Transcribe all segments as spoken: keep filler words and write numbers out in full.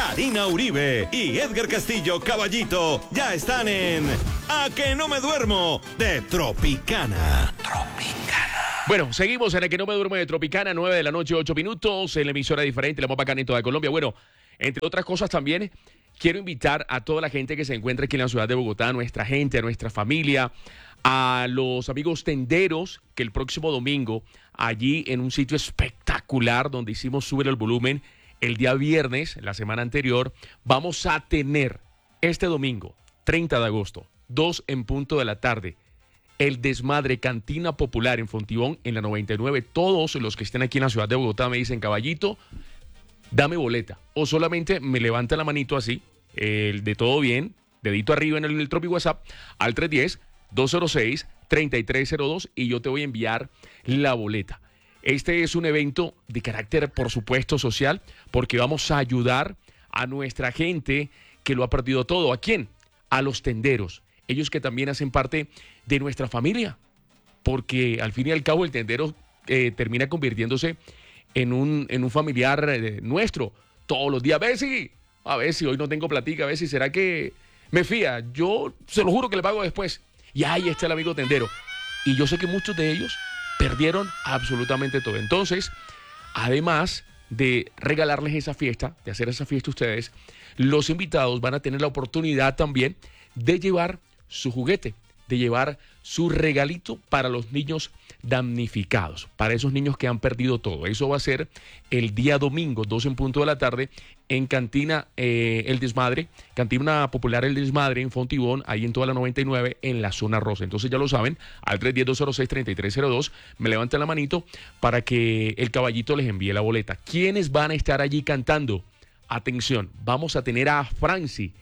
Karina Uribe y Edgar Castillo Caballito ya están en A que no me duermo de Tropicana. Tropicana. Bueno, seguimos en A que no me duermo de Tropicana, nueve de la noche, ocho minutos, en la emisora diferente, la más bacana en toda Colombia. Bueno, entre otras cosas también quiero invitar a toda la gente que se encuentra aquí en la ciudad de Bogotá, a nuestra gente, a nuestra familia, a los amigos tenderos, que el próximo domingo, allí en un sitio espectacular donde hicimos Subir el Volumen, el día viernes, la semana anterior, vamos a tener este domingo, treinta de agosto, dos en punto de la tarde, el Desmadre Cantina Popular en Fontibón, en la noventa y nueve. Todos los que estén aquí en la ciudad de Bogotá me dicen, Caballito, dame boleta. O solamente me levanta la manito así, el de todo bien, dedito arriba en el, el Tropi WhatsApp, al tres uno cero, dos cero seis, tres tres cero dos y yo te voy a enviar la boleta. Este es un evento de carácter, por supuesto, social, porque vamos a ayudar a nuestra gente que lo ha perdido todo. ¿A quién? A los tenderos. Ellos que también hacen parte de nuestra familia, porque al fin y al cabo el tendero eh, termina convirtiéndose en un, en un familiar eh, nuestro. Todos los días, a ver si, a ver si hoy no tengo platica, a ver si será que me fía. Yo se lo juro que le pago después. Y ahí está el amigo tendero. Y yo sé que muchos de ellos perdieron absolutamente todo. Entonces, además de regalarles esa fiesta, de hacer esa fiesta a ustedes, los invitados van a tener la oportunidad también de llevar su juguete, de llevar su regalito para los niños damnificados, para esos niños que han perdido todo. Eso va a ser el día domingo, dos en punto de la tarde, en Cantina eh, El Desmadre, Cantina Popular El Desmadre en Fontibón, ahí en toda la noventa y nueve, en la zona rosa. Entonces ya lo saben, al tres uno cero, dos cero seis, tres tres cero dos, me levantan la manito para que el Caballito les envíe la boleta. ¿Quiénes van a estar allí cantando? Atención, vamos a tener a Franci,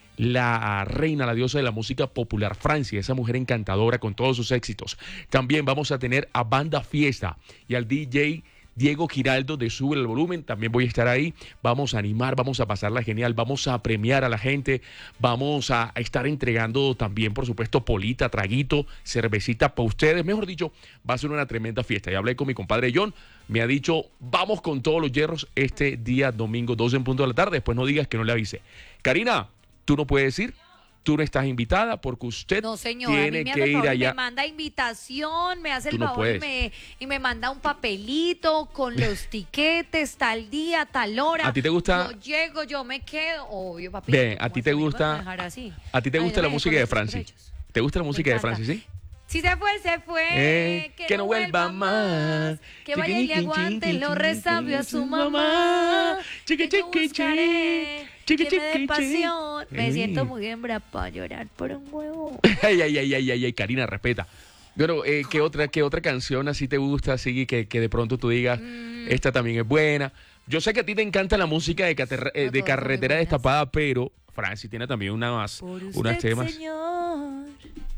la reina, la diosa de la música popular, Francia, esa mujer encantadora con todos sus éxitos. También vamos a tener a Banda Fiesta y al D J Diego Giraldo de Sube el Volumen. También voy a estar ahí. Vamos a animar, vamos a pasarla genial, vamos a premiar a la gente, vamos a estar entregando también, por supuesto, polita, traguito, cervecita para ustedes. Mejor dicho, va a ser una tremenda fiesta. Ya hablé con mi compadre John, me ha dicho, vamos con todos los hierros este día domingo, dos en punto de la tarde. Después no digas que no le avise. Karina, tú no puedes ir, tú no estás invitada porque usted no, señor, tiene a mí me que ir favor, allá. Me manda invitación, me hace Tú el no favor y puedes. me, y me manda un papelito con los tiquetes, tal día, tal hora. ¿A ti te gusta? Yo llego, yo me quedo, obvio, papi. Bien, ¿a ti te gusta? ¿A ti te gusta la música de Franci? ¿Te gusta la música de Franci, sí? Si se fue, se fue. Eh, que, que no no vuelva vuelva más. más. Que vaya y le Chiqui, aguante chiqui, los resabios a su chiqui, mamá. chiqui, Que yo chiqui, buscaré chiqui, que me dé chiqui, pasión. Me chiqui. siento muy hembra para llorar por un huevo. Ay, ay, ay, ay, ay, ay, Karina, respeta. Bueno, eh, ¿qué otra, qué otra canción así te gusta, así que, que de pronto tú digas, Mm. esta también es buena? Yo sé que a ti te encanta la música de, caterra- eh, No, de todas son muy carretera buenas. destapada, pero Franci tiene también unas, Por usted, unas temas. señor,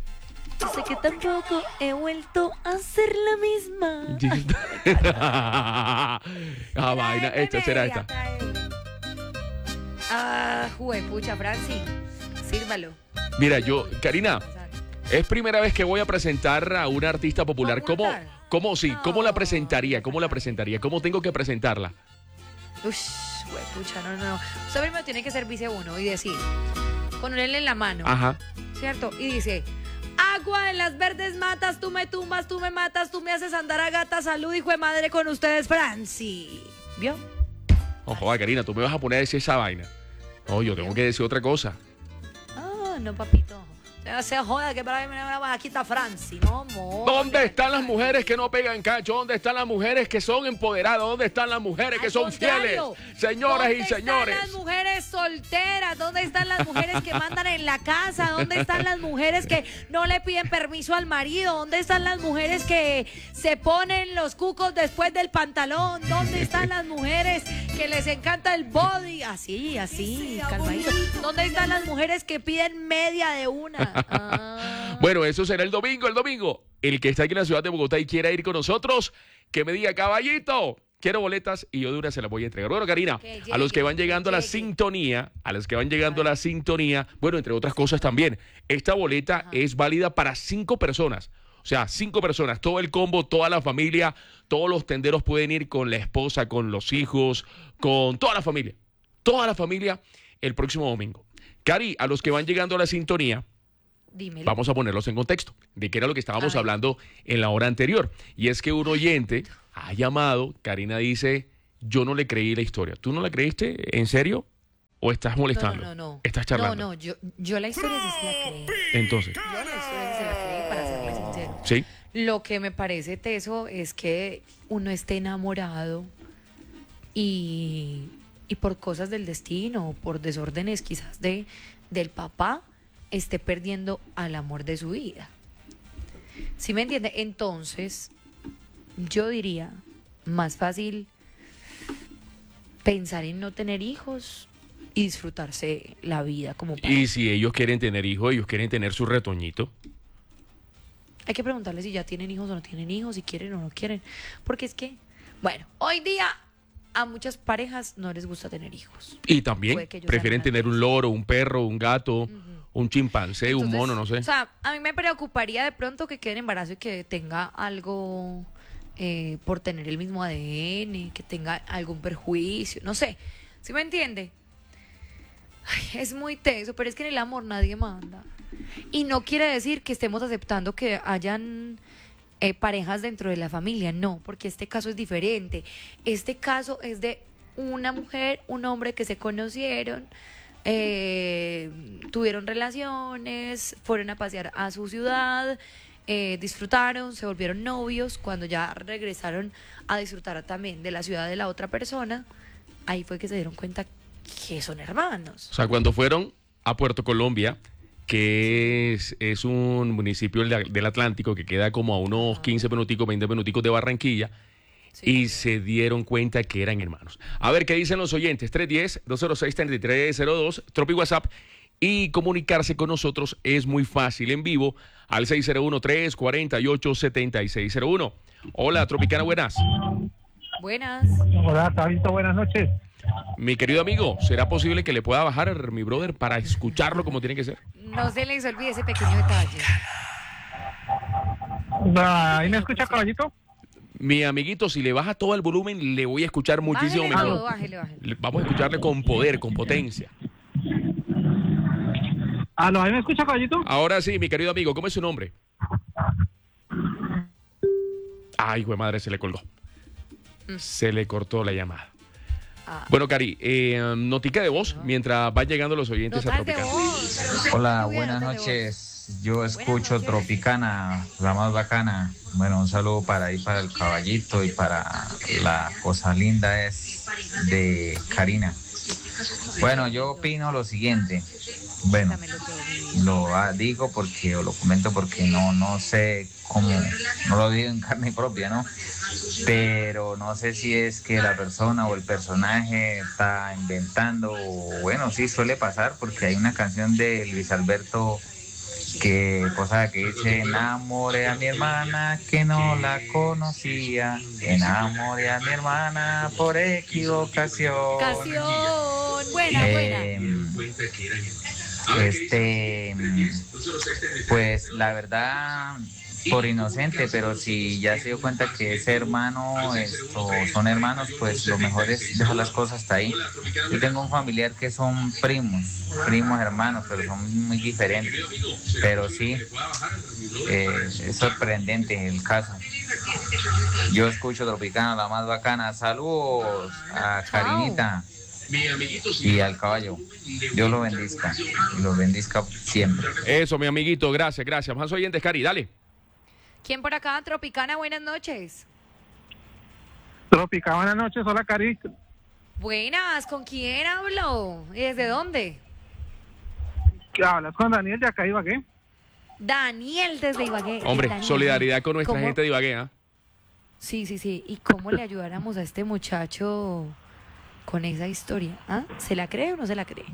yo sé que tampoco he vuelto a ser la misma. ah, vaina, esta será esta. Ah, juepucha, Franci, sírvalo. Mira, yo, Karina, es primera vez que voy a presentar a una artista popular. ¿Va a ¿Cómo, aguantar? cómo sí? ¿Cómo la No. presentaría? ¿Cómo la presentaría? ¿Cómo tengo que presentarla? Ush, juepucha, no, no. Usted primero tiene que servirse uno y decir, con un L en la mano, Ajá. ¿cierto? Y dice, agua en las verdes matas, tú me tumbas, tú me matas, tú me haces andar a gata, salud, hijo de madre, con ustedes, Franci. ¿Vio? Ojo, Karina, tú me vas a poner a decir esa vaina. No, yo tengo que decir otra cosa. Ah, no, papito. Ya se joda que para mí me van a quitar Franci, no, amor. ¿Dónde están las mujeres que no pegan cacho? ¿Dónde están las mujeres que son empoderadas? ¿Dónde están las mujeres que Al son fieles? contrario, Señoras y ¿dónde señores. están las mujeres solteras? ¿Dónde están las mujeres que mandan en la casa? ¿Dónde están las mujeres que no le piden permiso al marido? ¿Dónde están las mujeres que se ponen los cucos después del pantalón? ¿Dónde están las mujeres que les encanta el body? Así, así, calmadito. ¿Dónde están las mujeres que piden media de una? Ah. Bueno, eso será el domingo, el domingo. El que está aquí en la ciudad de Bogotá y quiera ir con nosotros, que me diga, Caballito, quiero boletas y yo de una se las voy a entregar. Bueno, Karina, Que a los que llegue, van llegando a la llegue. sintonía, a los que van llegando a la sintonía, bueno, entre otras cosas también, esta boleta Ajá. es válida para cinco personas. O sea, cinco personas, todo el combo, toda la familia, todos los tenderos pueden ir con la esposa, con los hijos, con toda la familia. toda la familia el próximo domingo. Cari, a los que van llegando a la sintonía, Dímelo. vamos a ponerlos en contexto de qué era lo que estábamos A ver. hablando en la hora anterior. Y es que un oyente ha llamado, Karina dice, yo no le creí la historia. ¿Tú no la creíste? ¿En serio? ¿O estás molestando? No, no, no, no. ¿Estás charlando? No, no, yo, yo la historia sí se la creí. Entonces, Yo la historia sí se la creí, para serle sincero. ¿sí? Lo que me parece teso es que uno esté enamorado y, y por cosas del destino, por desórdenes quizás de, del papá, esté perdiendo al amor de su vida. ¿Sí me entiende? Entonces, yo diría, más fácil pensar en no tener hijos y disfrutarse la vida como padre. Y si ellos quieren tener hijos, ellos quieren tener su retoñito. Hay que preguntarles si ya tienen hijos o no tienen hijos, si quieren o no quieren. Porque es que, bueno, hoy día a muchas parejas no les gusta tener hijos. Y también Puede que ellos prefieren hagan tener un loro, un perro, un gato, un chimpancé, un Entonces, mono, no sé. O sea, a mí me preocuparía de pronto que quede en embarazo y que tenga algo eh, por tener el mismo A D N, que tenga algún perjuicio, no sé. ¿Sí me entiende? Ay, es muy teso, pero es que en el amor nadie manda. Y no quiere decir que estemos aceptando que hayan eh, parejas dentro de la familia, no, porque este caso es diferente. Este caso es de una mujer, un hombre que se conocieron, eh, tuvieron relaciones, fueron a pasear a su ciudad, eh, disfrutaron, se volvieron novios. Cuando ya regresaron a disfrutar también de la ciudad de la otra persona, ahí fue que se dieron cuenta que son hermanos. O sea, cuando fueron a Puerto Colombia, que es, es un municipio del, del Atlántico que queda como a unos quince minuticos, veinte minuticos de Barranquilla, Sí. y se dieron cuenta que eran hermanos. A ver, ¿qué dicen los oyentes? tres uno cero, dos cero seis, tres tres cero dos, Tropi WhatsApp. Y comunicarse con nosotros es muy fácil en vivo al seis cero uno, tres cuatro ocho, siete seis cero uno. Hola, Tropicana, buenas. Buenas. Hola, Tabito, buenas noches. Mi querido amigo, ¿será posible que le pueda bajar mi brother para escucharlo como tiene que ser? No se les olvide ese pequeño detalle. ¿Ahí me escucha, caballito? Mi amiguito, si le baja todo el volumen, le voy a escuchar muchísimo Bájele mejor. todo, bájele, bájele. Le- Vamos a escucharle con poder, con potencia. ¿Aló, ahí me escucha, caballito? Ahora sí, mi querido amigo, ¿cómo es su nombre? Ay, hijo de madre, se le colgó. Se le cortó la llamada. Ah. Bueno, Cari, eh, notica de voz mientras van llegando los oyentes a Notas de Tropicana. voz. pero usted Hola, no tuviera buenas notas de voz. noches. Yo escucho noches. Tropicana, la más bacana. Bueno, un saludo para ahí, para el caballito y para la cosa linda es de Karina. Bueno, yo opino lo siguiente. Bueno, Cuéntamelo todo, mi vida. lo ah, digo porque, o lo comento porque no, no sé cómo, no lo digo en carne propia, ¿no? Pero no sé si es que la persona o el personaje está inventando, o bueno, sí suele pasar porque hay una canción de Luis Alberto que cosa que dice: enamoré a mi hermana que no la conocía, enamoré a mi hermana por equivocación. Ocasión. Buena, buena. Eh, este, pues la verdad, por inocente, pero si ya se dio cuenta que ese hermano, esto, son hermanos, pues lo mejor es dejar las cosas hasta ahí. Yo tengo un familiar que son primos, primos hermanos, pero son muy diferentes. Pero sí, eh, es sorprendente el caso. Yo escucho Tropicana, la más bacana. Saludos a Karinita y al caballo. Dios lo bendizca y lo bendizca siempre. Eso, mi amiguito, gracias, gracias. Más oyentes, Cari, dale. ¿Quién por acá? Tropicana, buenas noches. Tropicana, buenas noches. Hola, Cari. Buenas, ¿con quién hablo? ¿Y desde dónde? ¿Qué hablas con Daniel de acá de Ibagué? Daniel desde Ibagué. Hombre, Daniel, solidaridad con nuestra ¿cómo? gente de Ibagué, ¿ah? Sí, sí, sí. ¿Y cómo le ayudáramos a este muchacho con esa historia? ¿Ah? ¿Se la cree o no se la cree?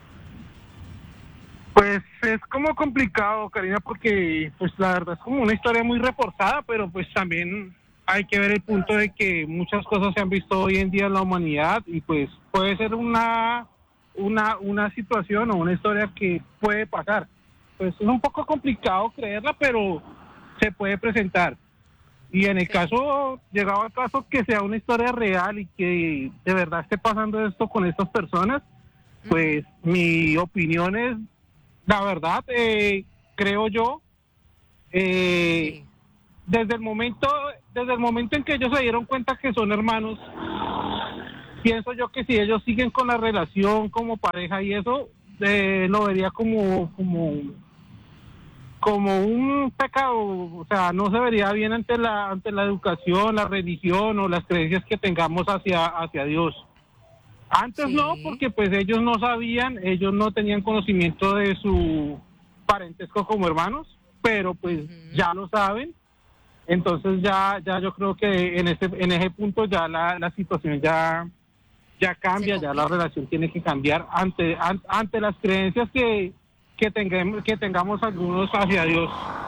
Pues es como complicado, Karina, porque pues la verdad es como una historia muy reforzada, pero pues también hay que ver el punto de que muchas cosas se han visto hoy en día en la humanidad y pues puede ser una una una situación o una historia que puede pasar. Pues es un poco complicado creerla, pero se puede presentar. Y en el caso, llegado al caso que sea una historia real y que de verdad esté pasando esto con estas personas, pues mi opinión es, la verdad, eh, creo yo, eh, Sí. desde el momento, desde el momento en que ellos se dieron cuenta que son hermanos, pienso yo que si ellos siguen con la relación como pareja y eso, eh, lo vería como, como, como un pecado, o sea, no se vería bien ante la, ante la educación, la religión o las creencias que tengamos hacia, hacia Dios. Antes Sí. no, porque pues ellos no sabían, ellos no tenían conocimiento de su parentesco como hermanos, pero pues Ujú. ya lo saben. Entonces ya, ya yo creo que en ese, en ese punto ya la, la situación ya, ya cambia, Se ya la complica. relación tiene que cambiar ante, an- ante las creencias que, que tengamos, que tengamos algunos hacia Dios.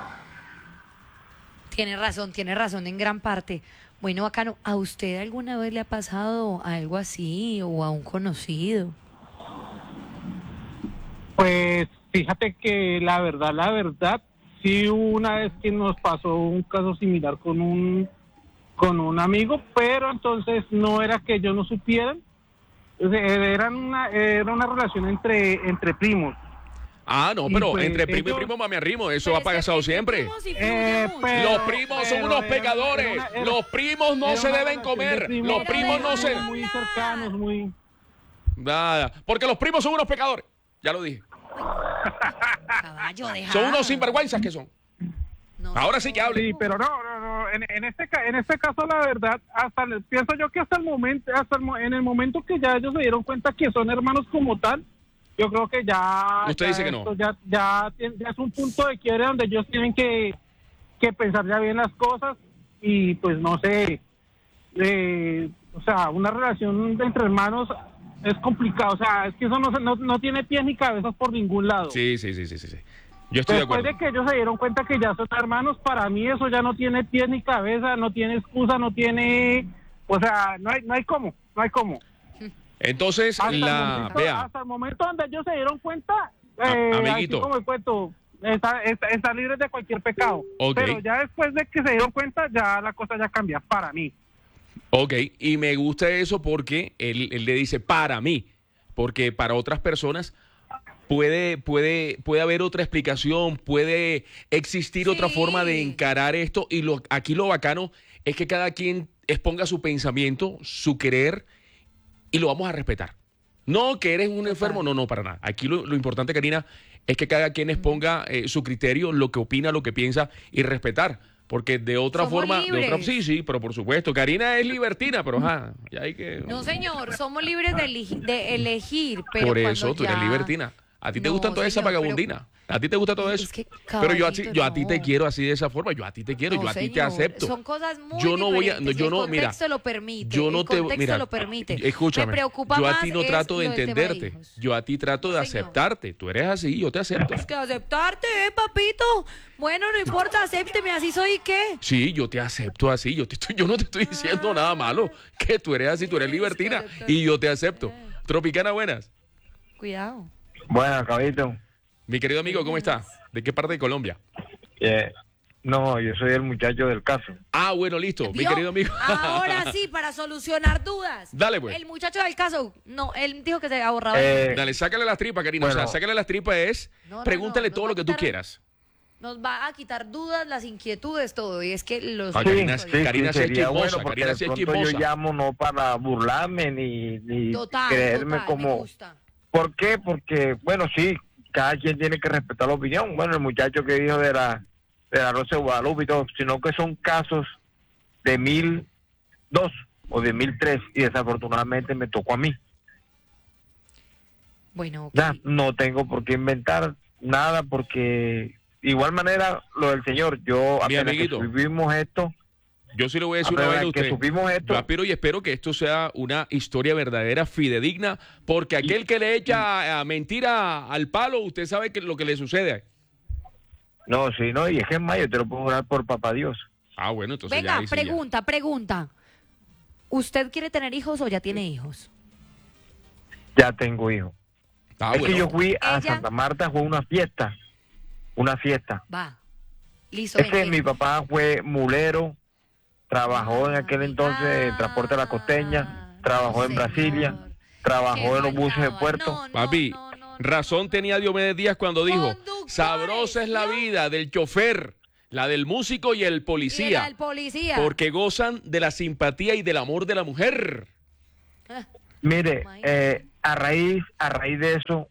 Tiene razón, tiene razón en gran parte. Bueno, bacano, ¿a usted alguna vez le ha pasado algo así o a un conocido? Pues fíjate que la verdad, la verdad, sí hubo una vez que nos pasó un caso similar con un con un amigo, pero entonces no era que yo no supieran, o sea, eran una, era una relación entre, entre primos. Ah, no, Y pero pues entre primo y ellos- primo mami arrimo, eso Pero ha es que pasado entre siempre. primos influye Eh, mucho. pero- Los primos son pero unos era- pecadores. era una- era- Los primos no era se una deben relación de comer. primos, Los Pero primos no se... déjalo muy hablar. cercanos, muy... Nada, porque los primos son unos pecadores. Ya lo dije. Caballo, deja. Son unos sinvergüenzas que son. No, Ahora sí que hable. Sí, pero no, no, no. En, en este ca- en este caso la verdad, hasta el- pienso yo que hasta el momento, hasta el, mo- en el momento que ya ellos se dieron cuenta que son hermanos como tal, yo creo que ya, Usted ya dice que no. esto ya, ya, tien- ya es un punto de quiebre donde ellos tienen que, que pensar ya bien las cosas y pues no sé, eh, o sea, una relación entre hermanos es complicado, o sea, es que eso no, se- no, no tiene pies ni cabezas por ningún lado. Sí, sí, sí, sí, sí, sí. Yo estoy de Después acuerdo. de que ellos se dieron cuenta que ya son hermanos, para mí eso ya no tiene pies ni cabeza, no tiene excusa, no tiene, o sea, no hay, no hay cómo, no hay cómo. Entonces, Hasta, el la... momento, Vea, hasta el momento donde ellos se dieron cuenta, A- eh, amiguito. así como el cuento, está, está, está libre de cualquier pecado. Ok. Pero ya después de que se dieron cuenta, ya la cosa ya cambia para mí. ok, y me gusta eso porque él, él le dice para mí, porque para otras personas puede, puede, puede haber otra explicación, puede existir otra Sí. forma de encarar esto y lo, aquí lo bacano es que cada quien exponga su pensamiento, su querer y lo vamos a respetar. No que eres un enfermo, no, no, para nada. Aquí lo, lo importante, Karina, es que cada quien exponga eh, su criterio, lo que opina, lo que piensa y respetar. Porque de otra Somos forma, de otra, libres. sí, sí, pero por supuesto, Karina es libertina, pero ajá, ya hay que... No, señor, somos libres de, elegi- de elegir, pero por cuando eso tú ya- eres libertina. A ti te No, gusta toda esa señor, pero- vagabundina. A ti te gusta todo Es eso. que, pero yo a, ti, caballito, yo a ti te no. quiero así de esa forma. Yo a ti te quiero, No, yo a ti te señor, acepto. Son cosas muy Yo no voy a- diferentes, yo y el no- mira, contexto lo permite. yo no el te contexto mira, lo permite. escúchame. Me preocupa yo a más ti no es trato de lo del tema entenderte. hijos. Yo a ti trato de No, señor. aceptarte. Tú eres así, yo te acepto. Es que aceptarte, ¿eh, papito? Bueno, no importa, acépteme, así soy, ¿qué? Sí, yo te acepto así. Yo, te estoy, yo no te estoy diciendo nada malo. Que tú eres así, tú eres Tienes que libertina. aceptar. Y yo te acepto. Tropicana, buenas. Cuidado. Bueno, caballito. Mi querido amigo, ¿cómo está? ¿De qué parte de Colombia? Eh, no, yo soy el muchacho del caso. Ah, bueno, listo. Mi ¿Vio? querido amigo. Ahora sí, para solucionar dudas. Dale, pues. El muchacho del caso, no, él dijo que se ahorraba. Eh, Dale, sácale las tripas, Karina. O Bueno. sea, sácale las tripas es. No, no, Pregúntale no, todo nos lo va que a tú quitar- quieras. Nos va a quitar dudas, las inquietudes, todo. Y es que los... Ah, sí, Karina- sí, Karina sí, sí es sería chismosa, bueno porque Karina de sí es pronto chismosa. yo llamo no para burlarme ni, ni Total, creerme total, me como... gusta. ¿Por qué? Porque, bueno, sí, cada quien tiene que respetar la opinión. Bueno, el muchacho que dijo de la, de la Rosa de Guadalupe y todo, sino que son casos de mil dos o de mil tres y desafortunadamente me tocó a mí. Bueno, ok. Ya, no tengo por qué inventar nada porque igual manera lo del señor, yo Mi apenas que amiguito. vivimos esto, Yo sí le voy a decir una apenas vez a que usted. supimos esto, Yo aspiro y espero que esto sea una historia verdadera, fidedigna, porque aquel que le echa a mentira al palo, usted sabe que lo que le sucede. no, sí, no, y es que en mayo te lo puedo jurar por papá Dios. Ah, bueno, entonces Venga, ya ahí sí ya. pregunta, pregunta. ¿Usted quiere tener hijos o ya tiene hijos? Ya tengo hijos. Ah, es bueno. que yo fui a Ella- Santa Marta, fue una fiesta, una fiesta. Va. Listo. Es ven, que ven. mi papá fue mulero, trabajó en aquel entonces en Transporte de la Costeña, trabajó en Brasilia, trabajó en los buses de puerto. Papi, razón tenía Diomedes Díaz cuando dijo, Conductores, sabrosa es la ¿no? vida del chofer, la del músico y el Y policía, el policía. porque gozan de la simpatía y del amor de la mujer. Mire, eh, a raíz, a raíz de eso,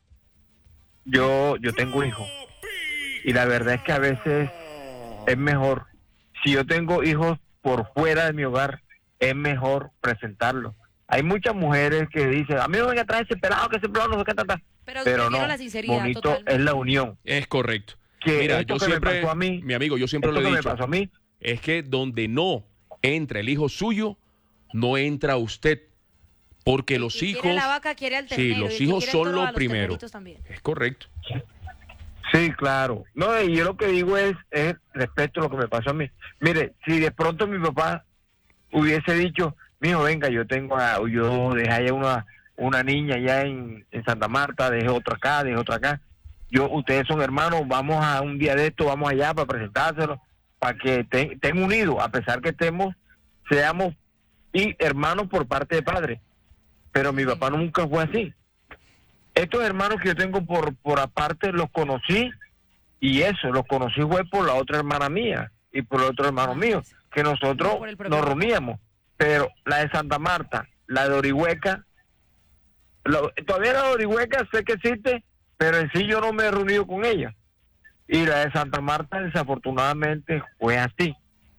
yo, yo tengo un hijo. Y la verdad es que a veces es mejor, si yo tengo hijos por fuera de mi hogar, es mejor presentarlos. Hay muchas mujeres que dicen, a mí me venga a traer ese pelado, que ese pelado no sé qué tanta. Pero, Pero prefiero no, la sinceridad, bonito totalmente. es la unión. Es correcto. Que Mira, esto yo que me siempre, pasó a mí, mi amigo, yo siempre esto lo he que dicho, me pasó a mí, es que donde no entra el hijo suyo, no entra usted. Porque los Y hijos, quiere la vaca, quiere al sí, ternero, y los el que hijos quiere son todo a lo los primero. terneritos también. Es correcto. sí, claro. No, y yo lo que digo es, es respecto a lo que me pasó a mí. Mire, si de pronto mi papá hubiese dicho, mijo, venga, yo tengo a, yo dejé allá una, una niña allá en, en Santa Marta, dejé otra acá, dejé otra acá. Yo, ustedes son hermanos, vamos a un día de esto, vamos allá para presentárselo, para que estén, estén unidos, a pesar que estemos, seamos y hermanos por parte de padre. Pero mi papá nunca fue así. Estos hermanos que yo tengo por, por aparte los conocí, y eso, los conocí fue por la otra hermana mía y por el otro hermano mío, que nosotros No por el propio nos papá. reuníamos. Pero la de Santa Marta, la de Orihueca, lo- todavía la de Orihueca sé que existe, pero en sí yo no me he reunido con ella. Y la de Santa Marta desafortunadamente fue así.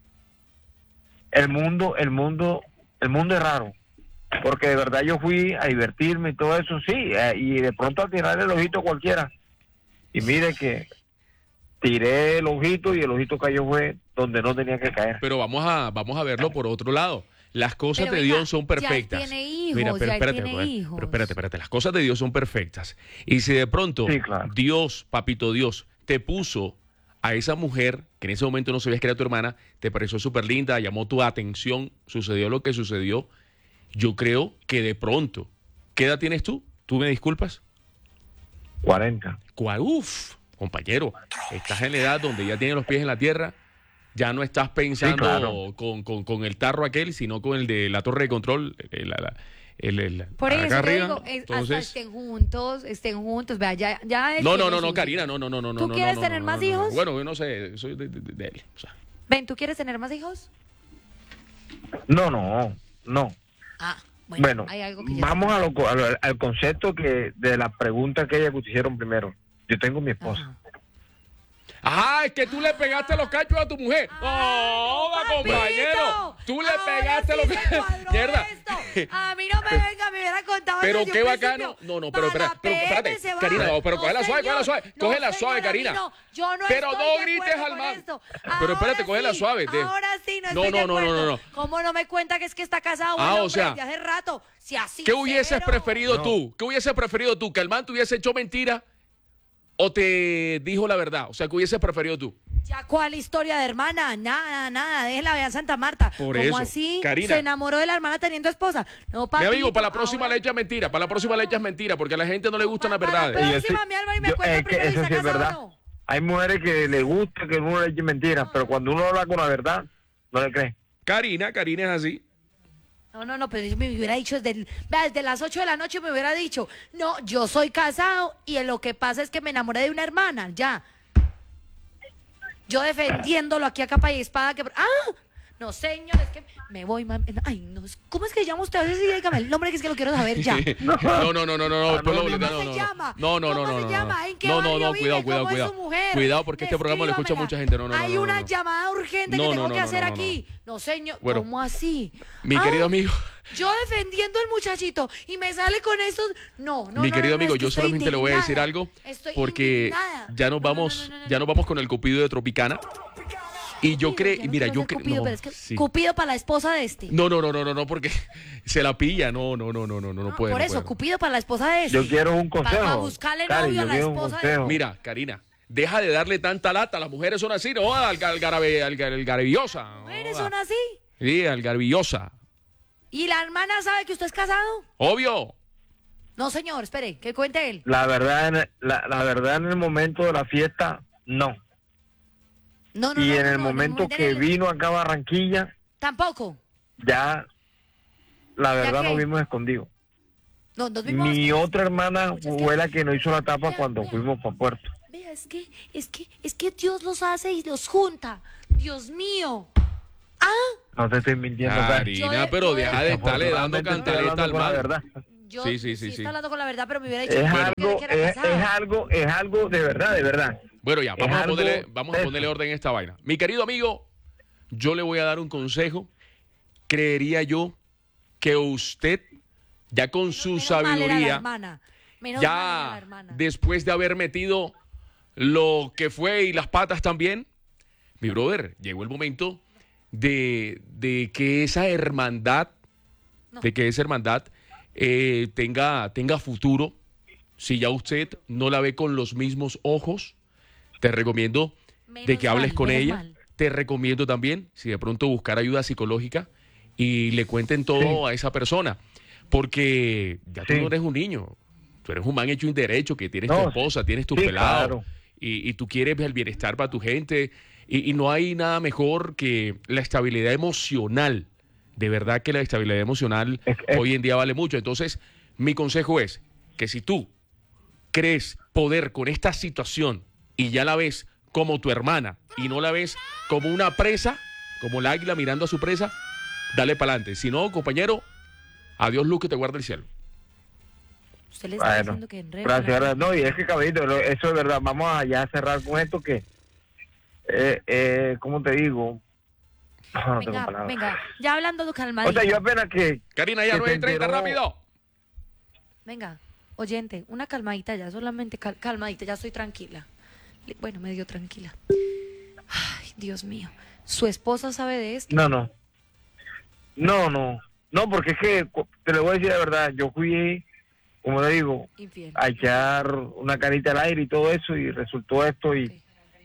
El mundo, el mundo, el mundo es raro. Porque de verdad yo fui a divertirme y todo eso, sí, eh, y de pronto a tirar el ojito a cualquiera. Y mire que tiré el ojito y el ojito cayó fue donde no tenía que caer. Pero vamos a, vamos a verlo por otro lado. Las cosas Pero de venga, Dios son ya él perfectas. tiene hijos, Mira, ya pero él espérate, tiene Rubén, hijos. pero espérate, espérate. Las cosas de Dios son perfectas. Y si de pronto Sí, claro. Dios, papito Dios, te puso a esa mujer que en ese momento no sabías que era tu hermana, te pareció súper linda, llamó tu atención, sucedió lo que sucedió, yo creo que de pronto, ¿qué edad tienes tú? ¿Tú me disculpas? cuarenta. ¿Cuál? Uf, compañero, estás en la edad donde ya tienes los pies en la tierra, ya no estás pensando claro. con, con- con el tarro aquel, sino con el de la torre de control, el, la- la- el- el- Por acá eso yo arriba. digo, es- hasta Entonces, estén juntos, estén juntos, vea, ya, ya él no, no, tiene no, no, sus- Karina, no, no, no, no. ¿Tú no, quieres no, tener no, más no, no. hijos? Bueno, yo no sé, soy de, de- de- de él. O sea, Ven, ¿tú quieres tener más hijos? No, no, no. Ah, bueno, Bueno, hay algo que ya vamos a lo, a lo- al concepto que de la pregunta que ella que te hicieron primero. Yo tengo mi esposa. Ajá. ah, es que tú le pegaste los cachos a tu mujer. ¡Oh, Papito, compañero! Tú le ahora pegaste sí los se cachos. cuadró Mierda. esto. A mí no me venga, me hubiera contado Pero desde qué un bacano. principio. No, no, pero espera, Para pero espérate, P M se va. Karina, no, pero cógela suave, señor. cógela suave, No, cógela señor, suave, a mí Karina. no. Yo no Pero estoy no de grites acuerdo al con man. esto. Pero Ahora espérate, cógela sí, suave, de- Ahora sí, no No, estoy de no, no, no, acuerdo. no, no. ¿Cómo no me cuenta que es que está casado? Ah, Bueno, o sea, hombre, desde hace rato. Si así ¿Qué hubieses cero. preferido No. tú? ¿Qué hubieses preferido tú? ¿Que el man te hubiese hecho mentira o te dijo la verdad? O sea, ¿qué hubieses preferido tú? ¿Ya cuál historia de hermana? Nada, nada, déjela, vean Santa Marta. Por ¿Cómo eso, así? Karina. Se enamoró de la hermana teniendo esposa. No, Mi papito, amigo, para la próxima ahora- le echas mentira, para la próxima le echas mentira, porque a la gente no le gustan las Para la verdades. Y yo próxima, sí- mi Álvaro, y me yo- cuenta es que primero si eso está sí es casado verdad. o no. Hay mujeres que le gusta que uno le eche mentiras, pero cuando uno habla con la verdad, no le cree. Karina, Karina es así. No, no, no, pero yo me hubiera dicho desde, el- vea, desde las ocho de la noche me hubiera dicho, no, yo soy casado y lo que pasa es que me enamoré de una hermana, ya. Yo defendiéndolo aquí a capa y espada que... ¡Ah! No, señor, es que me voy, mami. Ay, no, ¿cómo es que llama usted? A ver si dígame el nombre que es que lo quiero saber ya. No, no, no, no, no, no, después lo- ¿Cómo no, se no, no. llama? No, no, no, ¿Cómo no, se no, llama? no. ¿En qué No, no, barrio no, vive? cuidado, cuidado, ¿Cómo es cuidado. su mujer? Cuidado porque este programa lo escucha Escríbamela. mucha gente. No, no, no, Hay no, no, una no. llamada urgente No, que no, tengo no, que no, hacer no, no. aquí. No, señor, Bueno, ¿cómo así? Mi Ah, querido amigo, Yo defendiendo al muchachito y me sale con estos. No, no. mi no, querido no, no, amigo, es que yo estoy solamente le voy a decir indignada. algo Estoy porque indignada. ya nos No, no, vamos, no, no, no, ya no. nos vamos con el Cupido de Tropicana. Y yo Cupido, creo, ya no mira, quiero yo ser creo, Cupido, no, pero es que sí. Cupido para la esposa de este. No, no, no, no, no, no, porque se la pilla. No, no, no, no, no, no, no Ah, puede. por no eso, puede. Cupido para la esposa de este. Yo quiero un Para consejo. buscarle Cari, novio a yo la quiero un esposa de- consejo. Mira, Karina, deja de darle tanta lata. Las mujeres son así, no, al, al, garabe- al, al garabiosa. ¿Mujeres no, son así? Sí, al garabiosa. ¿Y la hermana sabe que usted es casado? Obvio. No, señor, espere, que cuente él. La verdad, en el- la, la verdad en el momento de la fiesta, no. No, no, Y no, en no, el no, momento en que el- vino acá a Barranquilla, Tampoco. Ya, la verdad, qué? nos vimos escondidos. No, nos vimos Mi escondidos. otra hermana fue la que nos hizo la tapa Vea, cuando vea. fuimos para Puerto. Vea, es que, es que, es que Dios los hace y los junta. Dios mío. Ah, No te estoy mintiendo, Cari. Karina, Yo- pero yo- deja de estarle dando Afortunadamente estoy cantaleta hablando al con la mal. verdad. yo Sí, sí, sí, sí. está hablando con la verdad, pero me hubiera dicho Es que algo, que era es, casado. es algo, es algo de verdad, de verdad. Bueno, ya, vamos, Es a algo ponerle, vamos a de ponerle eso. orden a esta vaina. Mi querido amigo, yo le voy a dar un consejo. Creería yo que usted, ya con su Menos mal era la sabiduría, hermana. Menos mal era la ya hermana. después de haber metido lo que fue y las patas también, mi brother, llegó el momento de, de que esa hermandad, No. de que esa hermandad eh, tenga, tenga futuro. Si ya usted no la ve con los mismos ojos, te recomiendo de Menos que hables mal, con menos ella. mal. Te recomiendo también, si de pronto buscar ayuda psicológica y le cuenten todo Sí. a esa persona, porque ya tú Sí. no eres un niño, tú eres un man hecho y derecho, que tienes tu No, esposa, tienes tu sí, pelado, claro. y, y tú quieres el bienestar para tu gente, y, y no hay nada mejor que la estabilidad emocional. De verdad que la estabilidad emocional Es- es- hoy en día vale mucho. Entonces, mi consejo es que si tú crees poder con esta situación y ya la ves como tu hermana y no la ves como una presa, como el águila mirando a su presa, dale para adelante. Si no, compañero, adiós luz que te guarda el cielo. Usted le está Bueno, diciendo que enrede. gracias, gracias. No, y es que, caballito, lo- eso es verdad. Vamos a ya cerrar con esto que, eh, eh, ¿cómo te digo? No, no tengo Venga, palabras. venga, ya hablando de calmadito. O sea, yo apenas que... Karina, ya que nueve se treinta, enteró- rápido. Venga, oyente, una calmadita ya, solamente cal- calmadita, ya estoy tranquila. Le- Bueno, medio tranquila. Ay, Dios mío. ¿Su esposa sabe de esto? No, no. No, no. No, porque es que, cu- te lo voy a decir la verdad, yo fui, como le digo, Infiel. a echar una carita al aire y todo eso, y resultó esto, y... Ok.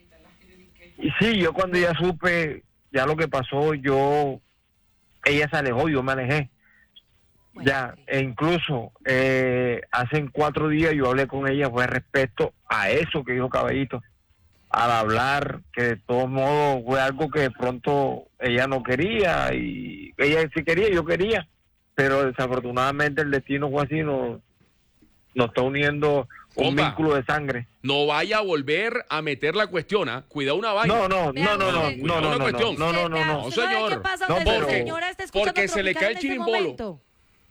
Y sí, yo cuando ya supe ya lo que pasó, yo... Ella se alejó, yo me alejé. Bueno, Ya, ok. e incluso eh, hace cuatro días yo hablé con ella, fue respecto a eso que dijo Caballito, al hablar, que de todos modos fue algo que de pronto ella no quería, y ella sí quería, yo quería, pero desafortunadamente el destino fue así, nos, nos está uniendo un Compa. vínculo de sangre. No vaya a volver a meter la cuestión, ¿ah? Cuidado una vaina. No, no, Vea, no, no, no, usted- no, no, Una no, cuestión. no, no, no, Vea, no. ¿usted sabe señor. qué pasa? No, Donde pero- la señora está escuchando porque se le Tropicana cae el en este chirimbolo. momento.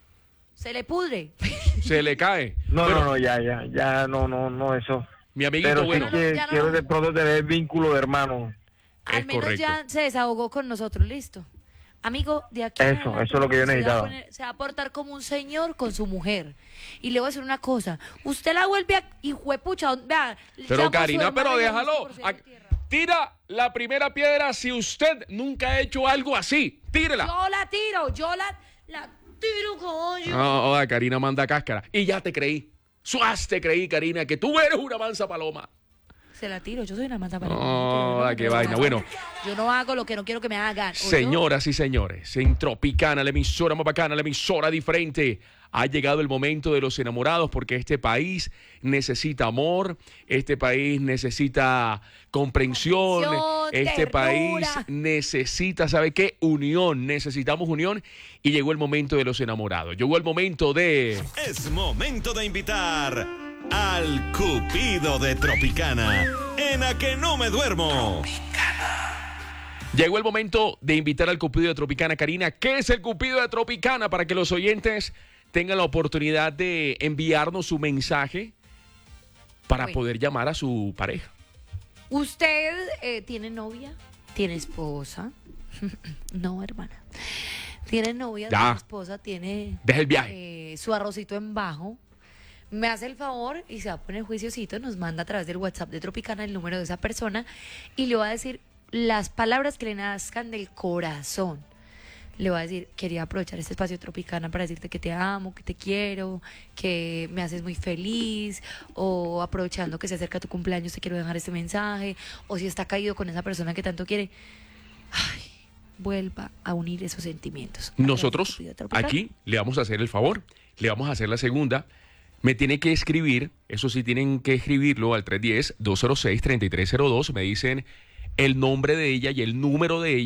Se le pudre. Se le cae. No, Bueno, no, no, ya, ya, ya, no, no, no, eso. mi amiguito, Pero sí bueno, no, que ya no. quiero de pronto tener vínculo de hermano. Al Es menos correcto. ya se desahogó con nosotros, listo. Amigo, de aquí en Eso, adelante, eso es lo que yo se va a necesitaba. poner- se va a portar como un señor con su mujer. Y le voy a decir una cosa. Usted la vuelve a... Y juepucha, vea... llamo pero a su Karina, hermana pero y le déjalo. dice por cielo y Ah, tierra. Tira la primera piedra si usted nunca ha hecho algo así. Tírela. Yo la tiro, yo la, la tiro, coño. No, no, Karina manda cáscara. Y ya te creí. Suaz te creí, Karina, que tú eres una mansa paloma. Se la tiro, yo soy una mata para No, ah, qué vaina. Bueno. Yo no hago lo que no quiero que me hagan. ¿o yo? Señoras y señores, en Tropicana, la emisora más bacana, la emisora diferente, ha llegado el momento de los enamorados porque este país necesita amor, este país necesita comprensión, Comprensión, este ternura. país necesita, ¿sabe qué? Unión, necesitamos unión y llegó el momento de los enamorados. Llegó el momento de... Es momento de invitar al Cupido de Tropicana en A Que No Me Duermo. Llegó el momento de invitar al Cupido de Tropicana. Karina, ¿qué es el Cupido de Tropicana? Para que los oyentes tengan la oportunidad de enviarnos su mensaje para Bueno. poder llamar a su pareja. ¿Usted eh, tiene novia? ¿Tiene esposa? No, hermana. ¿Tiene novia? Ya. ¿Tiene esposa? ¿Tiene Deja el viaje. eh, su arrocito en bajo? Me hace el favor y se va a poner juiciosito, nos manda a través del WhatsApp de Tropicana el número de esa persona y le va a decir las palabras que le nazcan del corazón. Le va a decir, quería aprovechar este espacio de Tropicana para decirte que te amo, que te quiero, que me haces muy feliz, o aprovechando que se acerca tu cumpleaños te quiero dejar este mensaje, o si está caído con esa persona que tanto quiere, ay, vuelva a unir esos sentimientos. Nosotros Cupido de Tropicana. aquí le vamos a hacer el favor, le vamos a hacer la segunda. Me tiene que escribir, eso sí tienen que escribirlo al tres uno cero, dos cero seis, tres tres cero dos. Me dicen el nombre de ella y el número de ella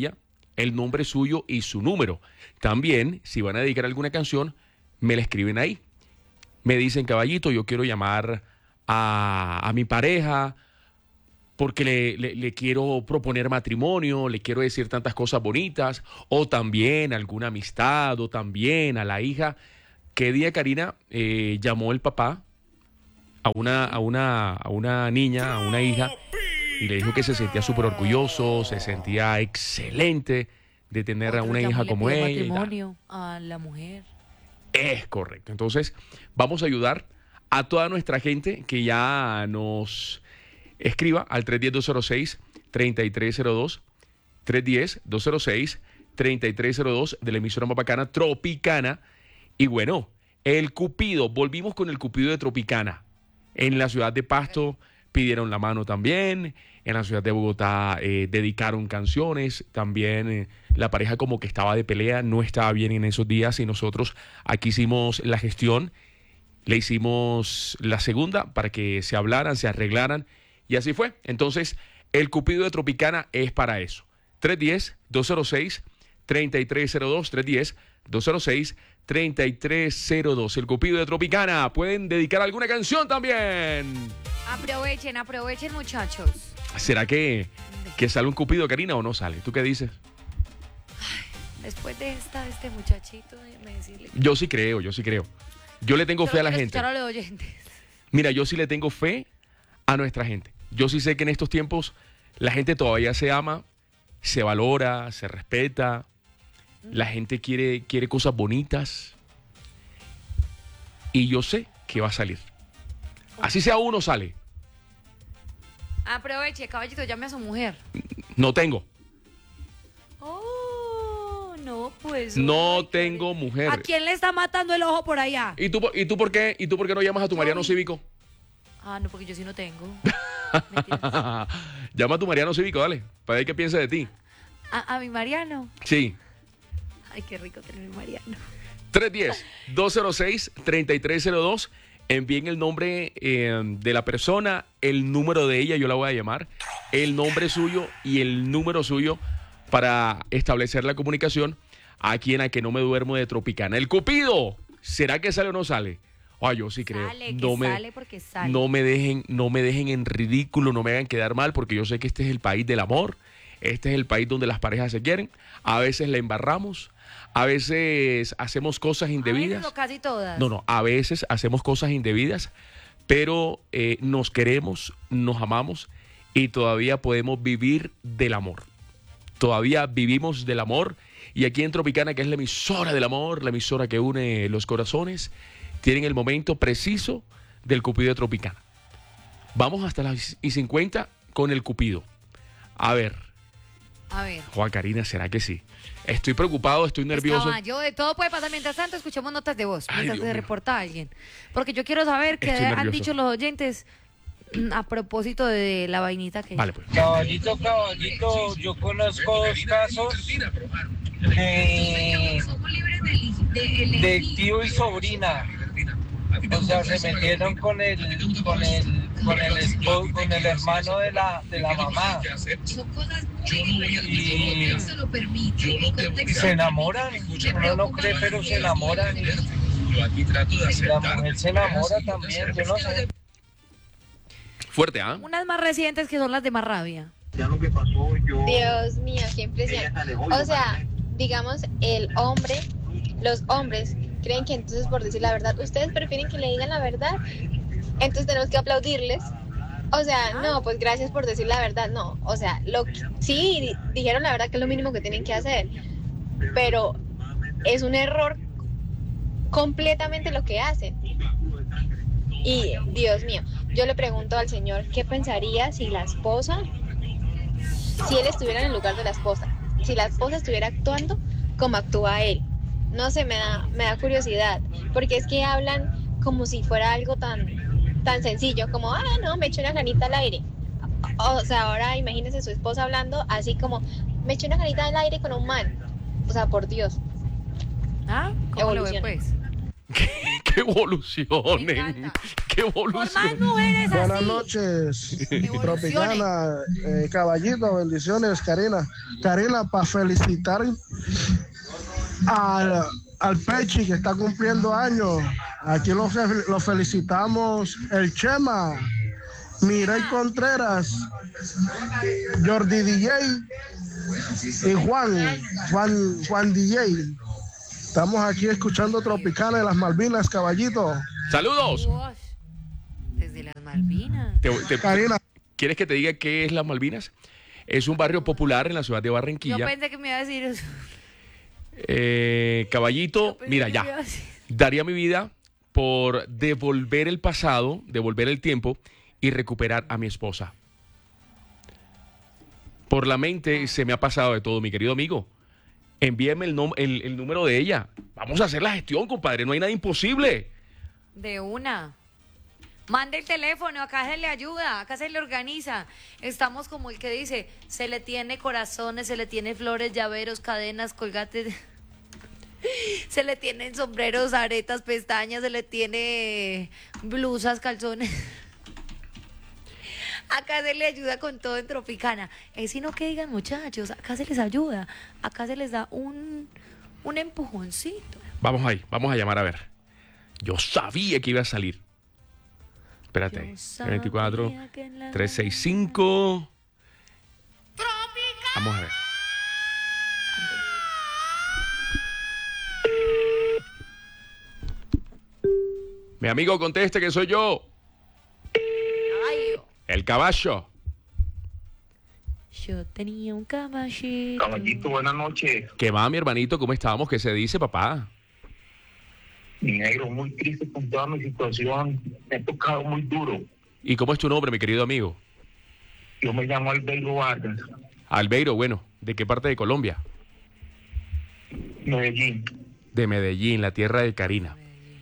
el nombre suyo y su número. También, si van a dedicar alguna canción, me la escriben ahí. Me dicen, caballito, yo quiero llamar a, a mi pareja porque le, le, le quiero proponer matrimonio, le quiero decir tantas cosas bonitas, o también alguna amistad, o también a la hija. ¿Qué día, Karina, eh, llamó el papá a una, a, una, a una niña, a una hija, y le dijo que se sentía súper orgulloso, se sentía excelente de tener Otro a una llamó y hija le como pidió ella? matrimonio a la mujer. Es correcto. Entonces, vamos a ayudar a toda nuestra gente que ya nos escriba al tres uno cero, dos cero seis, tres tres cero dos, tres uno cero, dos cero seis, tres tres cero dos de la emisora más bacana, Tropicana. Y bueno, el Cupido, volvimos con el Cupido de Tropicana. En la ciudad de Pasto pidieron la mano también, en la ciudad de Bogotá eh, dedicaron canciones, también eh, la pareja como que estaba de pelea, no estaba bien en esos días y nosotros aquí hicimos la gestión, le hicimos la segunda para que se hablaran, se arreglaran y así fue. Entonces, el Cupido de Tropicana es para eso. tres uno cero, dos cero seis, tres tres cero dos, tres uno cero, dos cero seis, tres tres cero dos. El Cupido de Tropicana. Pueden dedicar alguna canción también. Aprovechen, aprovechen, muchachos. ¿Será que, que sale un Cupido, Karina, o no sale? ¿Tú qué dices? Después de esta, este muchachito, déjeme decirle. Yo sí creo, yo sí creo. Yo le tengo Yo fe a la quiero gente. escuchar a los oyentes. Mira, yo sí le tengo fe a nuestra gente. Yo sí sé que en estos tiempos la gente todavía se ama, se valora, se respeta. La gente quiere, quiere cosas bonitas. Y yo sé que va a salir. Así sea uno, sale. Aproveche, caballito, llame a su mujer. No tengo. Oh, no, pues. No ay, tengo mujer. ¿A quién le está matando el ojo por allá? ¿Y tú, por- y tú por qué? ¿Y tú por qué no llamas a tu Mariano Cívico? Ah, no, porque yo sí no tengo. Llama a tu Mariano Cívico, dale. Para ver qué piensa de ti. ¿A, a mi Mariano? Sí. Ay, qué rico tener mi Mariano. tres uno cero, dos cero seis, tres tres cero dos. Envíen el nombre eh, de la persona, el número de ella, yo la voy a llamar, el nombre suyo y el número suyo para establecer la comunicación aquí en A Que No Me Duermo de Tropicana. El Cupido, ¿será que sale o no sale? Ay, yo sí creo. Sale, que no me, sale porque sale. No me dejen, no me dejen en ridículo, no me hagan quedar mal, porque yo sé que este es el país del amor, este es el país donde las parejas se quieren. A veces la embarramos, a veces hacemos cosas indebidas. A veces o casi todas. No, no, a veces hacemos cosas indebidas, pero eh, nos queremos, nos amamos y todavía podemos vivir del amor. Todavía vivimos del amor. Y aquí en Tropicana, que es la emisora del amor, la emisora que une los corazones, tienen el momento preciso del Cupido de Tropicana. Vamos hasta las y cincuenta con el Cupido. A ver. A ver. Juan Karina, ¿será que sí? Estoy preocupado, estoy nervioso. Caballo, de todo puede pasar. Mientras tanto, escuchemos notas de voz. Ay, Mientras Dios se mío. reporta alguien. Porque yo quiero saber qué Estoy han nervioso. dicho los oyentes mm, a propósito de la vainita que... Vale, pues. Caballito, caballito, yo conozco dos casos de, de tío y sobrina. O sea, se metieron con el, con el, con el, esposo, con el hermano de la, de la mamá. Y, y se enamoran. Uno no cree, pero se enamoran. Y, y la mujer se enamora también, yo no sé. Fuerte, ¿ah? Unas más recientes que son las de más rabia. Dios mío, qué impresión. O sea, digamos, el hombre, los hombres creen que entonces por decir la verdad, ustedes prefieren que le digan la verdad, entonces tenemos que aplaudirles. O sea, no, pues gracias por decir la verdad, no. O sea, lo que- sí, di- dijeron la verdad que es lo mínimo que tienen que hacer, pero es un error completamente lo que hacen. Y, Dios mío, yo le pregunto al Señor, ¿qué pensaría si la esposa, si él estuviera en el lugar de la esposa? Si la esposa estuviera actuando como actúa él. No sé, me da, me da curiosidad, porque es que hablan como si fuera algo tan, tan sencillo, como, ah, no, me eché una canita al aire. O sea, ahora imagínese su esposa hablando así como, me eché una canita al aire con un man. O sea, por Dios. ¿Ah? ¿Cómo lo ve, Evolución. pues? que evolucionen. Me encanta. Que Por más evolucionen. mujeres así. Buenas noches, Evolucionen. Tropicana, eh, caballito, bendiciones, Karina. Karina, para felicitar al, al Pechi que está cumpliendo años. Aquí lo, fe- lo felicitamos, el Chema, Mireille Contreras, Jordi D J y Juan, Juan, Juan D J. Estamos aquí escuchando Tropicana de las Malvinas, caballito. Saludos. Uy, desde las Malvinas. Te- te- Karina. ¿Quieres que te diga qué es las Malvinas? Es un barrio popular en la ciudad de Yo Barranquilla. pensé que me iba a decir eso. Eh, caballito, Yo pensé mira que ya. me iba a decir- Daría mi vida por devolver el pasado, devolver el tiempo y recuperar a mi esposa. Por la mente se me ha pasado de todo, mi querido amigo. Envíeme el, nom- el, el número de ella. Vamos a hacer la gestión, compadre. No hay nada imposible. De una. Mande el teléfono, acá se le ayuda, acá se le organiza. Estamos como el que dice, se le tiene corazones, se le tiene flores, llaveros, cadenas, colgates. Se le tienen sombreros, aretas, pestañas, se le tiene blusas, calzones. Acá se le ayuda con todo en Tropicana. Es sino que digan, muchachos, acá se les ayuda. Acá se les da un, un empujoncito. Vamos ahí, vamos a llamar a ver. Yo sabía que iba a salir. Espérate, Yo sabía veinticuatro, que en la trescientos sesenta y cinco. Vamos a ver. Mi amigo, conteste que soy yo, Ay, el caballo. yo tenía un caballito. Caballito, buenas noches. ¿Qué va, mi hermanito? ¿Cómo estamos? ¿Qué se dice, papá? Mi negro, muy triste con toda mi situación. Me ha tocado muy duro. ¿Y cómo es tu nombre, mi querido amigo? Yo me llamo Albeiro Vargas, Albeiro, bueno, ¿de qué parte de Colombia? Medellín. De Medellín, la tierra de Karina.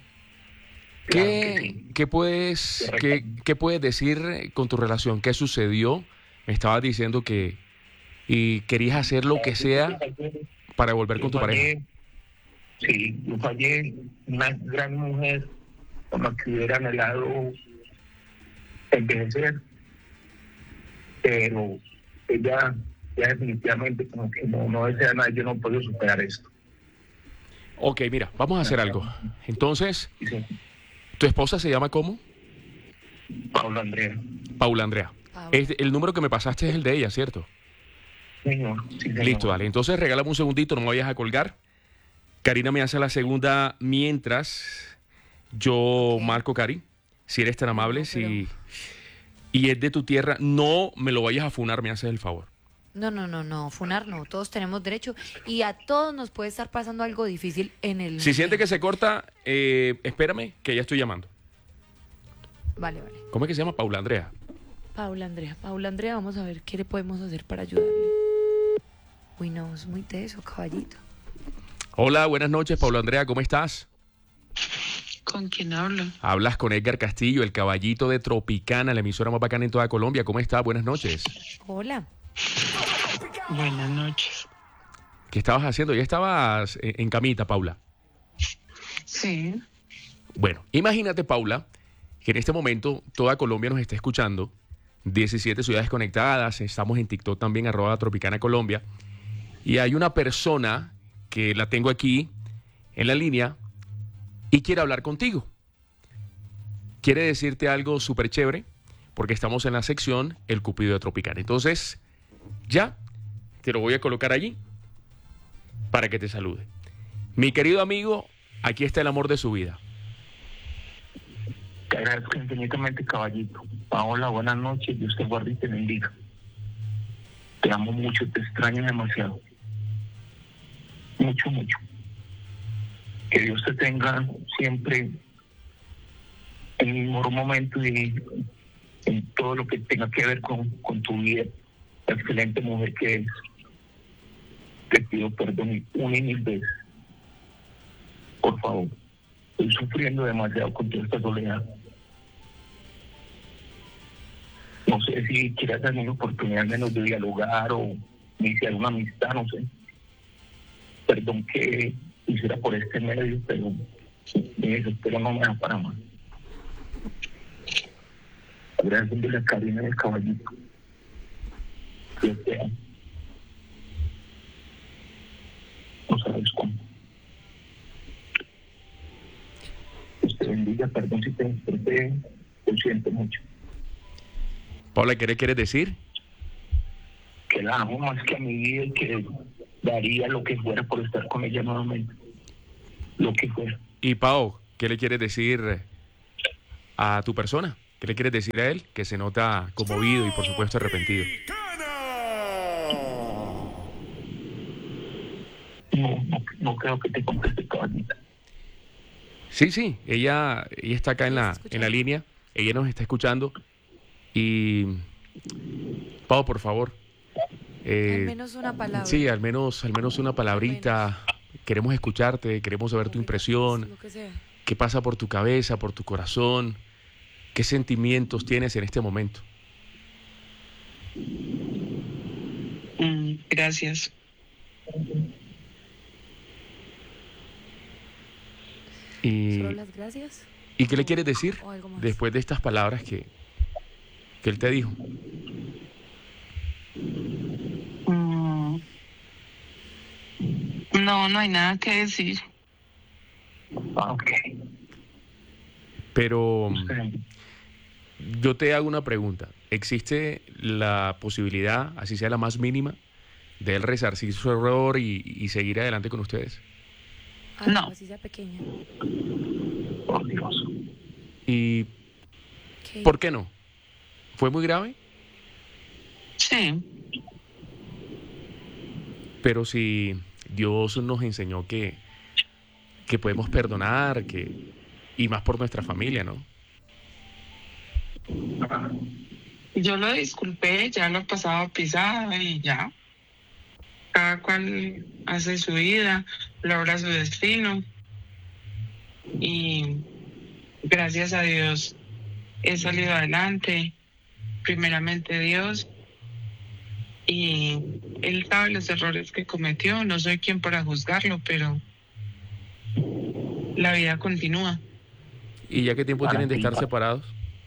Claro que ¿Qué, sí. qué puedes, qué, qué puedes decir con tu relación? ¿Qué sucedió? Me estabas diciendo que y querías hacer lo que sea para volver con tu Yo pareja. fallé, sí, yo fallé, una gran mujer con la que hubiera anhelado envejecer, pero ella ya definitivamente como que no, no desea nada, yo no puedo superar esto. Ok, mira, vamos a hacer algo. Entonces, Sí, sí. ¿tu esposa se llama cómo? Pablo Andrea. Paula Andrea. Paula. Es- el número que me pasaste es el de ella, ¿cierto? Señor, sí, señor. Listo, dale. Entonces regálame un segundito, no me vayas a colgar. Karina me hace la segunda mientras yo marco, Cari. Si eres tan amable, No, pero- si y es de tu tierra, no me lo vayas a funar, me haces el favor. No, no, no, no, funar no, todos tenemos derecho y a todos nos puede estar pasando algo difícil en el... Si siente que se corta, eh, espérame, que ya estoy llamando. Vale, vale. ¿Cómo es que se llama? Paula Andrea. Paula Andrea, Paula Andrea, vamos a ver qué le podemos hacer para ayudarle. Uy, no, es muy teso, caballito. Hola, buenas noches, Paula Andrea, ¿cómo estás? ¿Con quién hablo? Hablas con Edgar Castillo, el caballito de Tropicana, la emisora más bacana en toda Colombia. ¿Cómo estás? Buenas noches. Hola. Buenas noches. ¿Qué estabas haciendo? Ya estabas eh, en camita, Paula. Sí, Bueno, imagínate, Paula, que en este momento toda Colombia nos está escuchando. diecisiete ciudades conectadas. Estamos en TikTok también, arroba Tropicana Colombia. Y hay una persona que la tengo aquí en la línea y quiere hablar contigo. Quiere decirte algo súper chévere porque estamos en la sección El Cupido de Tropicana. Entonces, ya te lo voy a colocar allí para que te salude. Mi querido amigo, aquí está el amor de su vida. Te agradezco infinitamente, caballito. Paola, buenas noches, Dios te guarde y te bendiga. Te amo mucho, te extraño demasiado. Mucho, mucho. Que Dios te tenga siempre en el mejor momento y en todo lo que tenga que ver con, con tu vida. La excelente mujer que eres. Te pido perdón una y mil veces. Por favor. Estoy sufriendo demasiado con toda esta soledad. No sé si quieras darme una oportunidad menos de dialogar o iniciar una amistad, no sé. Perdón que hiciera por este medio, pero Y eso, pero no me da para más. Gracias de la Karina del Caballito. Dios te amo. No sabes cómo. Dios te bendiga, perdón si te desperté, lo siento mucho. Paula, ¿qué le quieres decir? Que la amo más que a mi vida y que daría lo que fuera por estar con ella nuevamente. Lo que fuera. Y Pau, ¿qué le quieres decir a tu persona? ¿Qué le quieres decir a él? Que se nota conmovido y por supuesto arrepentido. No, no, no creo que te conteste, caballita. Sí, sí, ella, ella está acá en la, en la línea, ella nos está escuchando y Pau, por favor. Eh, al menos una palabra. Sí, al menos, al menos una palabrita. Queremos escucharte, queremos saber tu impresión. ¿Qué pasa por tu cabeza, por tu corazón? ¿Qué sentimientos tienes en este momento? Mm, gracias. Y, ¿Solo las gracias? ¿Y qué le quieres decir ¿O algo más? después de estas palabras que, que él te dijo? Mm, no, no hay nada que decir. Ah, ok. Pero Sí. yo te hago una pregunta. ¿Existe la posibilidad, así sea la más mínima, de él resarcir su error y, y seguir adelante con ustedes? Algo, No. así sea pequeña. Por Dios. ¿Y ¿Qué? por qué no? ¿Fue muy grave? Sí. Pero si Dios nos enseñó que, que podemos perdonar, que y más por nuestra familia, ¿no? Yo lo disculpé, ya lo pasaba pisada y ya. Cada cual hace su vida, logra su destino. Y gracias a Dios he salido adelante. Primeramente Dios. Y Él sabe los errores que cometió. No soy quien para juzgarlo, pero la vida continúa. ¿Y ya qué tiempo Para tienen de ti, estar pa- separados?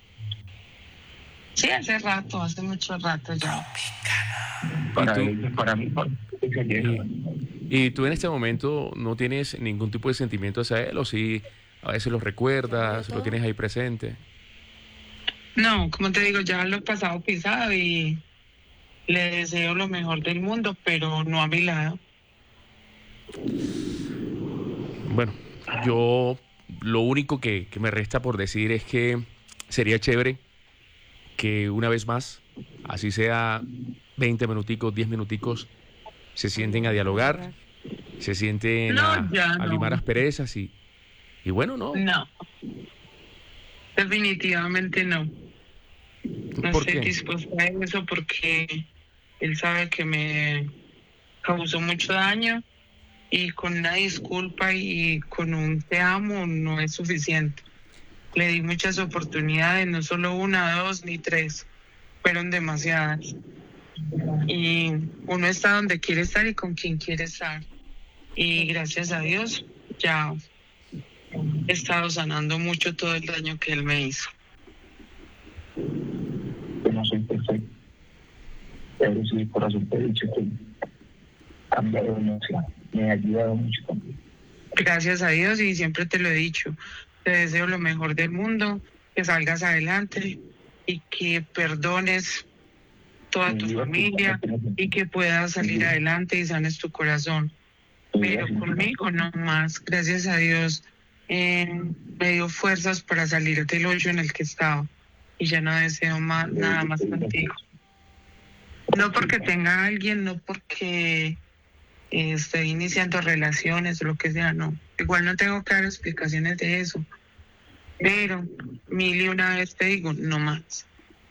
Sí, hace rato, hace mucho rato ya. Para tú? ella, para mí, para que se llega. ¿Y tú en este momento no tienes ningún tipo de sentimiento hacia él? ¿O si a veces lo recuerdas, lo tienes ahí presente? No, como te digo, ya lo he pasado pisado y le deseo lo mejor del mundo, pero no a mi lado. Bueno, yo lo único que, que me resta por decir es que sería chévere que una vez más, así sea veinte minuticos, diez minuticos, se sienten a dialogar, se sienten No, a, ya a no. limar asperezas y, y bueno, ¿no? No. Definitivamente no. No ¿Por estoy qué? dispuesta a eso porque él sabe que me causó mucho daño y con una disculpa y con un te amo no es suficiente. Le di muchas oportunidades, no solo una, dos ni tres, fueron demasiadas. Y uno está donde quiere estar y con quien quiere estar. Y gracias a Dios ya he estado sanando mucho todo el daño que él me hizo. Yo no soy perfecto. Pero sí, mi corazón te he dicho que ha cambiado demasiado. Me ha ayudado mucho también. Gracias a Dios y siempre te lo he dicho. Te deseo lo mejor del mundo, que salgas adelante y que perdones toda tu familia y que puedas salir adelante y sanes tu corazón. Pero conmigo no más. Gracias a Dios eh, me dio fuerzas para salir del hoyo en el que estaba y ya no deseo más, nada más contigo. No porque tenga a alguien, no porque eh, esté iniciando relaciones o lo que sea, no. Igual no tengo que dar explicaciones de eso. Pero mil y una vez te digo, no más.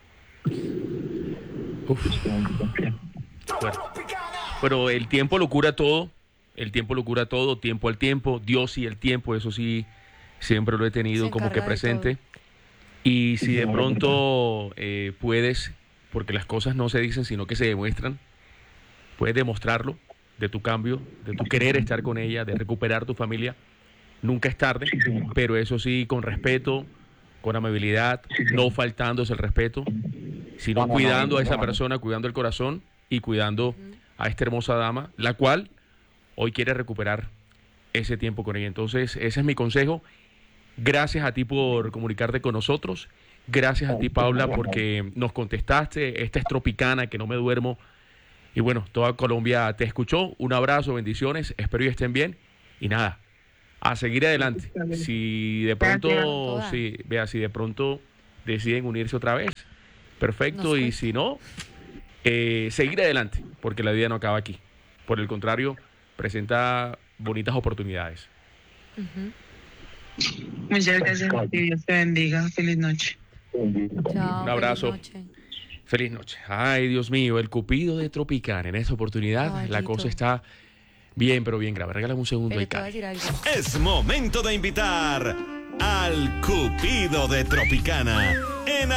Uf, fuerte. Pero el tiempo lo cura todo, el tiempo lo cura todo, tiempo al tiempo, Dios y el tiempo, eso sí, siempre lo he tenido Se como que encarga de presente. Y si de pronto eh, puedes, porque las cosas no se dicen, sino que se demuestran, puedes demostrarlo de tu cambio, de tu querer estar con ella, de recuperar tu familia, nunca es tarde, pero eso sí, con respeto, con amabilidad, no faltándose el respeto, sino cuidando a esa persona, cuidando el corazón y cuidando a esta hermosa dama, la cual hoy quiere recuperar ese tiempo con ella. Entonces, ese es mi consejo. Gracias a ti por comunicarte con nosotros. Gracias a ti, Paula, porque nos contestaste. Esta es Tropicana, que no me duermo. Y bueno, toda Colombia te escuchó. Un abrazo, bendiciones. Espero que estén bien. Y nada, a seguir adelante. Si de pronto, si, vea, si de pronto deciden unirse otra vez, perfecto. Y si no, eh, seguir adelante, porque la vida no acaba aquí. Por el contrario, presenta bonitas oportunidades. Uh-huh. Muchas gracias, y Dios te bendiga. Feliz noche. Chao, un abrazo. Feliz noche. Feliz noche. Ay, Dios mío, el cupido de Tropicana. En esa oportunidad, Caballito. la cosa está bien, pero bien grave. Regálame un segundo ahí, Cari. Es momento de invitar al cupido de Tropicana en